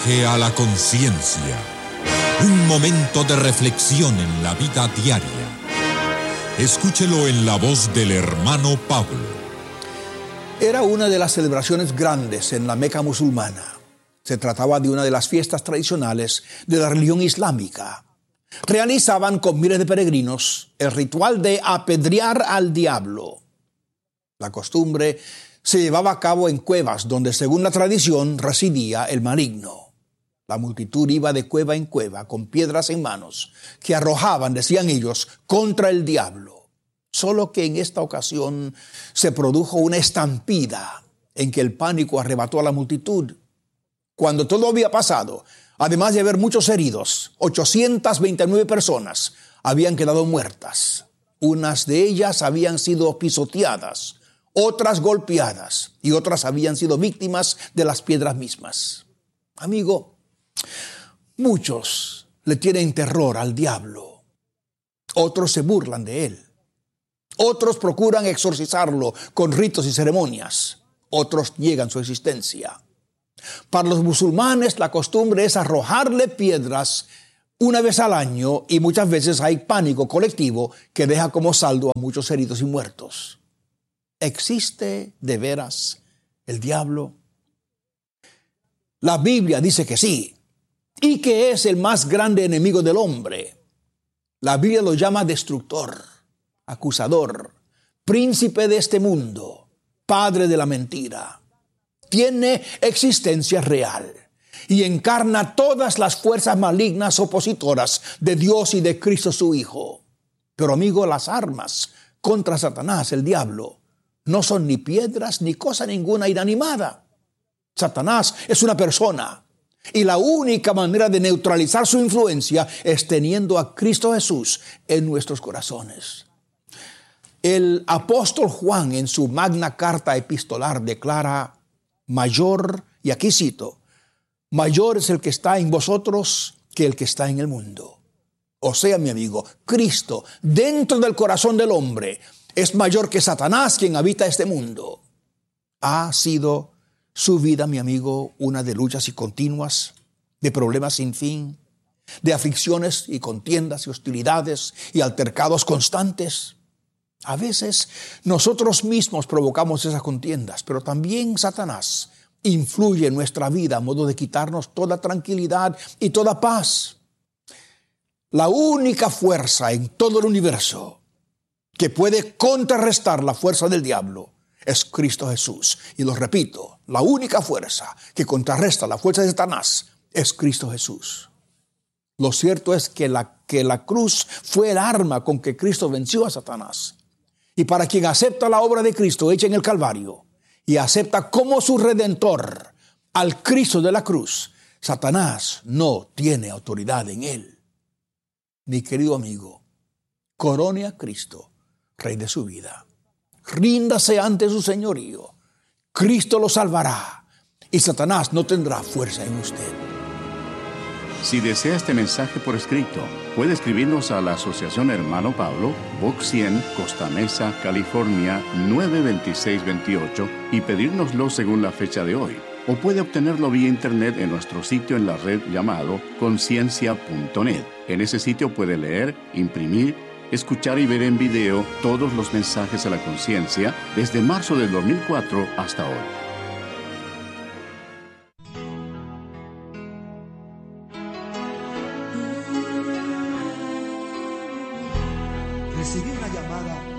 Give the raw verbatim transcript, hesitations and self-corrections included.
Que a la conciencia, un momento de reflexión en la vida diaria. Escúchelo en la voz del hermano Pablo. Era una de las celebraciones grandes en la Meca musulmana. Se trataba de una de las fiestas tradicionales de la religión islámica. Realizaban con miles de peregrinos el ritual de apedrear al diablo. La costumbre se llevaba a cabo en cuevas donde, según la tradición, residía el maligno. La multitud iba de cueva en cueva con piedras en manos que arrojaban, decían ellos, contra el diablo. Solo que en esta ocasión se produjo una estampida en que el pánico arrebató a la multitud. Cuando todo había pasado, además de haber muchos heridos, ochocientas veintinueve personas habían quedado muertas. Unas de ellas habían sido pisoteadas, otras golpeadas y otras habían sido víctimas de las piedras mismas. Amigo, muchos le tienen terror al diablo. Otros se burlan de él. Otros procuran exorcizarlo con ritos y ceremonias. Otros niegan su existencia. Para los musulmanes la costumbre es arrojarle piedras una vez al año y muchas veces hay pánico colectivo que deja como saldo a muchos heridos y muertos. ¿Existe de veras el diablo? La Biblia dice que sí, y que es el más grande enemigo del hombre. La Biblia lo llama destructor, acusador, príncipe de este mundo, padre de la mentira. Tiene existencia real y encarna todas las fuerzas malignas opositoras de Dios y de Cristo su Hijo. Pero amigo, las armas contra Satanás, el diablo, no son ni piedras ni cosa ninguna inanimada. Satanás es una persona y la única manera de neutralizar su influencia es teniendo a Cristo Jesús en nuestros corazones. El apóstol Juan en su magna carta epistolar declara: mayor, y aquí cito, mayor es el que está en vosotros que el que está en el mundo. O sea, mi amigo, Cristo dentro del corazón del hombre es mayor que Satanás, quien habita este mundo. Ha sido su vida, mi amigo, una de luchas y continuas, de problemas sin fin, de aflicciones y contiendas y hostilidades y altercados constantes. A veces nosotros mismos provocamos esas contiendas, pero también Satanás influye en nuestra vida a modo de quitarnos toda tranquilidad y toda paz. La única fuerza en todo el universo que puede contrarrestar la fuerza del diablo es Cristo Jesús. Y lo repito, la única fuerza que contrarresta la fuerza de Satanás es Cristo Jesús. Lo cierto es que la, que la cruz fue el arma con que Cristo venció a Satanás. Y para quien acepta la obra de Cristo hecha en el Calvario y acepta como su Redentor al Cristo de la cruz, Satanás no tiene autoridad en él. Mi querido amigo, corone a Cristo, Rey de su vida. Ríndase ante su señorío. Cristo lo salvará y Satanás no tendrá fuerza en usted. Si desea este mensaje por escrito, puede escribirnos a la Asociación Hermano Pablo, Box cien, Costa Mesa, California, nueve dos seis dos ocho y pedírnoslo según la fecha de hoy. O puede obtenerlo vía internet en nuestro sitio en la red llamado conciencia punto net. En ese sitio puede leer, imprimir, escuchar y ver en video todos los mensajes a la conciencia desde marzo del dos mil cuatro hasta hoy. Recibí una llamada